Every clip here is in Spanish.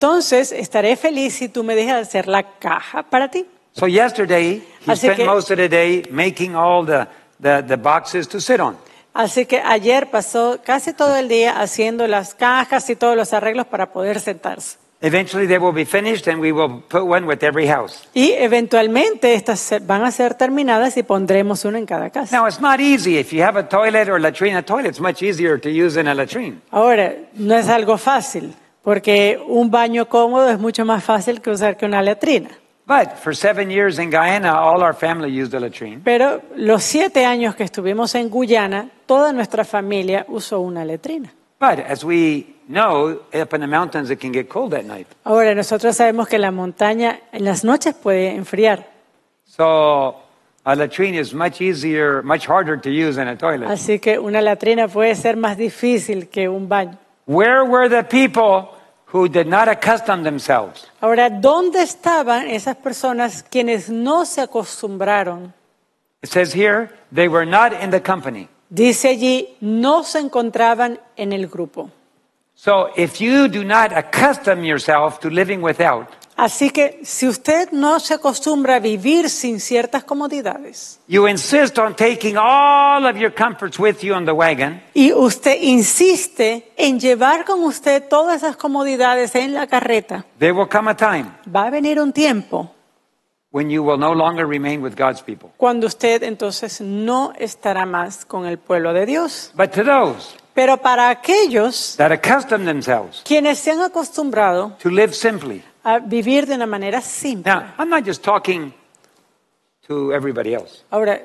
Entonces estaré feliz si tú me dejas hacer la caja para ti. So yesterday, he Así spent que- most of the day making all the boxes to sit on. Así que ayer pasó casi todo el día haciendo las cajas y todos los arreglos para poder sentarse. Eventually they will be finished and we will put one with every house. Y eventualmente estas van a ser terminadas y pondremos una en cada casa. Now, it's not easy. If you have a toilet or latrine, a toilet's much easier to use than a latrine. Ahora, no es algo fácil, porque un baño cómodo es mucho más fácil que usar que una latrina. But for 7 years in Guyana, all our family used a latrine. Pero los 7 años que estuvimos en Guyana, toda nuestra familia usó una letrina. But as we know, up in the mountains, it can get cold at night. Ahora, nosotros sabemos que la montaña en las noches puede enfriar. So a latrine is much easier, much harder to use than a toilet. Así que una latrina puede ser más difícil que un baño. Where were the people who did not accustom themselves? Ahora, ¿dónde estaban esas personas quienes no se acostumbraron? It says here, they were not in the company. Dice allí, no se encontraban en el grupo. So if you do not accustom yourself to living without, Así que si usted no se acostumbra a vivir sin ciertas comodidades you insist on taking all of your comforts with you on the wagon, y usted insiste en llevar con usted todas esas comodidades en la carreta, there will come a time va a venir un tiempo when you will no longer remain with God's people. cuando usted entonces no estará más con el pueblo de Dios. But to those Pero para aquellos that accustom themselves quienes se han acostumbrado to live simply. a vivir de una manera simple. Now, I'm not just talking to everybody else. Ahora,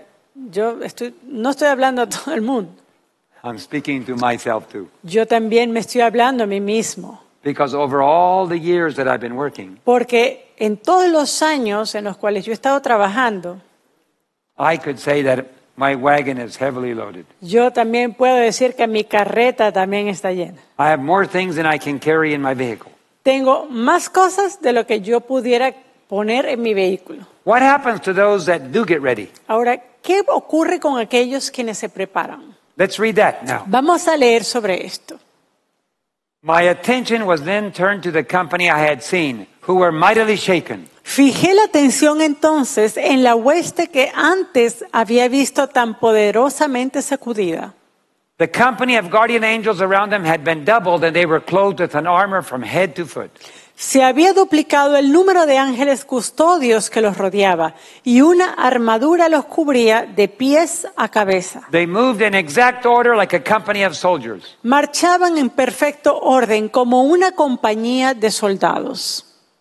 no estoy hablando a todo el mundo. I'm speaking to myself too. Yo también me estoy hablando a mí mismo. Because over all the years that I've been working, Porque en todos los años en los cuales yo he estado trabajando, I could say that my wagon is heavily loaded. yo también puedo decir que mi carreta también está llena. I have more things than I can carry in my vehicle. Tengo más cosas de lo que yo pudiera poner en mi vehículo. What happens to those that do get ready? Ahora, ¿qué ocurre con aquellos quienes se preparan? Let's read that now. Vamos a leer sobre esto. My attention was then turned to the company I had seen, who were mightily shaken. Fijé la atención entonces en la hueste que antes había visto tan poderosamente sacudida. The company of guardian angels around them had been doubled, and they were clothed with an armor from head to foot. Se había duplicado el número de ángeles custodios que los rodeaba y una armadura los cubría de pies a cabeza. They moved in exact order like a company of soldiers. Marchaban en perfecto orden como una compañía de soldados.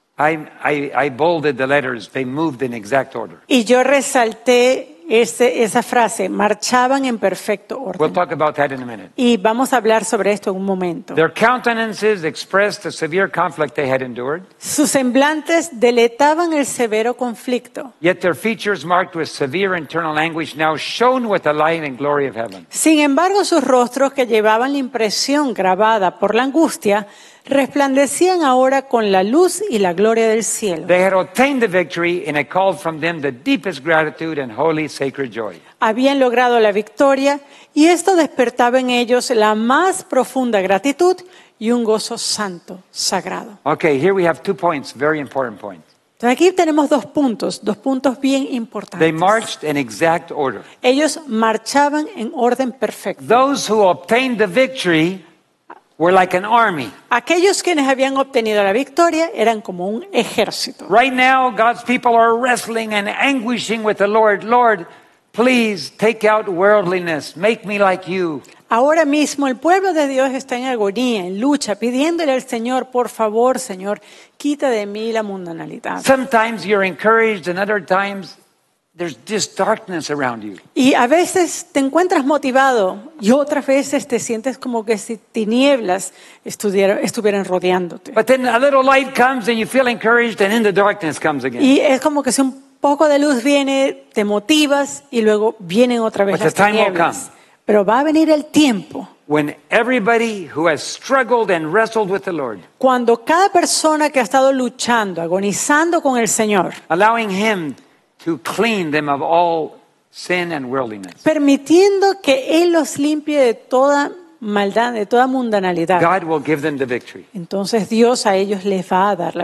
I bolded the letters. They moved in exact order. Y yo resalté esa frase, marchaban en perfecto We'll orden. talk about that in a minute. Y vamos a hablar sobre esto en un momento. Their countenances expressed the severe conflict they had endured, Sus semblantes deletaban el severo conflicto. yet their features marked with severe internal anguish now shone with the light and glory of heaven. Sin embargo, sus rostros, que llevaban la impresión grabada por la angustia, resplandecían ahora con la luz y la gloria del cielo. They had obtained the victory, and it called from them the deepest gratitude and holy sacred joy. Habían logrado la victoria y esto despertaba en ellos la más profunda gratitud y un gozo santo, sagrado. Okay, here we have 2 points, very important points. Entonces aquí tenemos dos puntos bien They importantes. marched in exact order. Ellos marchaban en orden perfecto. Those who obtained the victory were like an army. Aquellos quienes habían obtenido la victoria eran como un ejército. Right now, God's people are wrestling and anguishing with the Lord. Lord, please take out worldliness. Make me like you. Ahora mismo el pueblo de Dios está en agonía, en lucha, pidiéndole al Señor, por favor, Señor, quita de mí la mundanalidad. Sometimes you're encouraged, and other times there's just darkness around you. Y a veces te encuentras motivado y otras veces te sientes como que si tinieblas estuvieran rodeándote. But then a little light comes and you feel encouraged, and then the darkness comes again. Y es como que si un poco de luz viene, te motivas y luego vienen otra vez But las the time will tinieblas. come. Pero va a venir el tiempo When everybody who has struggled and wrestled with the Lord, cuando cada persona que ha estado luchando, agonizando con el Señor, allowing Him to clean them of all sin and worldliness, permitiendo que Él los limpie de toda maldad, de toda mundanalidad, God will give them the victory. entonces Dios a ellos les va a dar la